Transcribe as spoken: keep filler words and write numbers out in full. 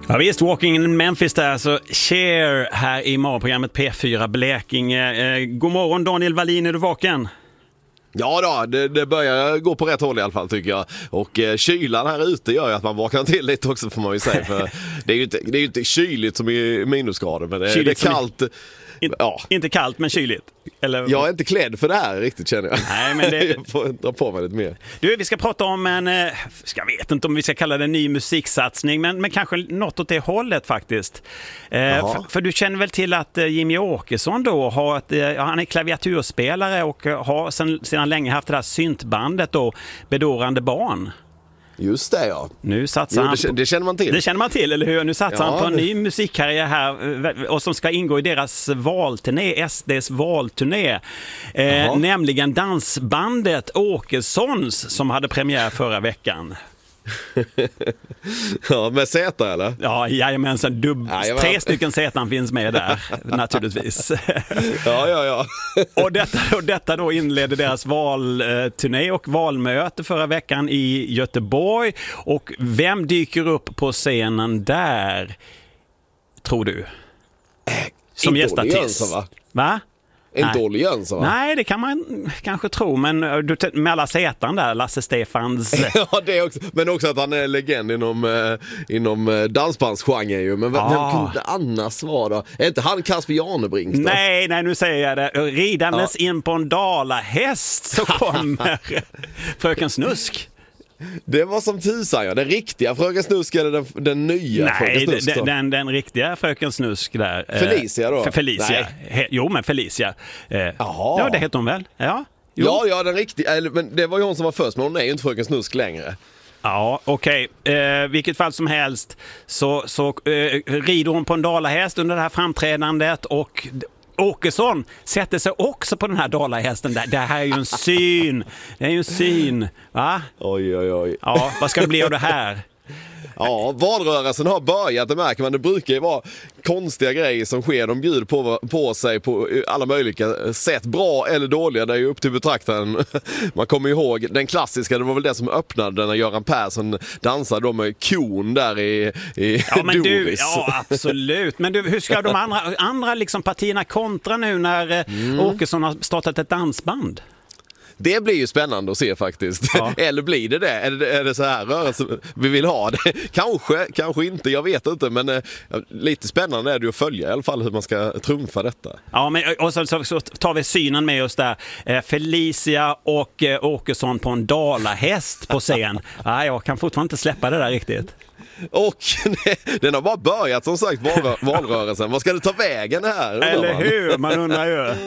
Ja visst, Walking in Memphis där, så Cher här i morgonprogrammet P fyra Blekinge. Eh, god morgon Daniel Wallin, är du vaken? Ja då, det, det börjar gå på rätt håll i alla fall tycker jag. Och eh, kylan här ute gör ju att man vaknar till lite också, får man ju säga. För det är ju inte, det är ju inte kyligt som i minusgrader, men det, det är kallt. I, in, ja. Inte kallt men kyligt. Eller... Jag är inte klädd för det här riktigt, känner jag. Nej, men det... jag får dra på mig lite mer. Du, vi ska prata om en, jag vet inte om vi ska kalla det en ny musiksatsning, men, men kanske något åt det hållet faktiskt. Eh, för, för du känner väl till att Jimmy Åkesson då har ett, ja, han är klaviaturspelare och har sedan, sedan länge haft det här syntbandet då, Bedårande barn. Just det, ja. Nu satsar jo, han det, på, det känner man till. Det känner man till, eller hur? Nu satsar ja, han på en ny musikkarriär här och som ska ingå i deras valturné, S D:s valturné. Eh, nämligen dansbandet Åkessons som hade premiär förra veckan. Ja, med Z eller? Ja, jajamensan. Dubb- Jajamän. Tre stycken Z finns med där, naturligtvis. Ja, ja, ja. och, detta, och detta då inledde deras valturné och valmöte förra veckan i Göteborg. Och vem dyker upp på scenen där, tror du? Som gästartist. Va? Va? Inte Olle Jönsson, va? Nej, det kan man kanske tro, men du, med alla sätan där, Lasse Stefans. Ja, det också, men också att han är legend inom, eh, inom dansbandsgenren ju. Men vem, ah. vem kunde det annars vara då? Är inte han Kasper Janebrink då? Nej, nej, nu säger jag det. Ridandes ja. in på en dalahäst så kommer Fröken Snusk. Det var som tusan, ja. Den riktiga Fröken Snusk eller den, den nya Nej, Fröken Snusk? Nej, den, den, den riktiga Fröken Snusk där. Felicia då? För Felicia. He, jo, men Felicia. Eh, ja, det heter hon väl? Ja, jo. ja, ja, den riktiga. Men det var ju hon som var först, men hon är ju inte Fröken Snusk längre. Ja, okej. Okay. Eh, vilket fall som helst så, så eh, rider hon på en dalahäst under det här framträdandet och... Åkesson sätter sig också på den här dalahästen där. Det här är ju en syn. Det är ju en syn. Va? Oj, oj, oj. Ja, vad ska det bli av det här? Ja, valrörelsen har börjat, det märker man. Det brukar ju vara konstiga grejer som sker. De bjuder på, på sig på alla möjliga sätt. Bra eller dåliga, det är ju upp till betraktaren. Man kommer ihåg den klassiska, det var väl det som öppnade när Göran Persson dansade då med kon där i, i ja, men Doris. Du, ja, absolut. Men du, hur ska de andra, andra liksom partierna kontra nu när mm. Åkesson har startat ett dansband? Det blir ju spännande att se faktiskt. Ja. Eller blir det det? Är det, är det så här rörelse vi vill ha det? Kanske, kanske inte, jag vet inte. Men eh, lite spännande är det att följa i alla fall hur man ska trumfa detta. Ja, men och så, så, så tar vi synen med oss där. Eh, Felicia och eh, Åkesson på en dalahäst på scen. Ja, jag kan fortfarande inte släppa det där riktigt. Och den har bara börjat som sagt valrörelsen. Vad ska det ta vägen här? Eller hur? Man undrar ju.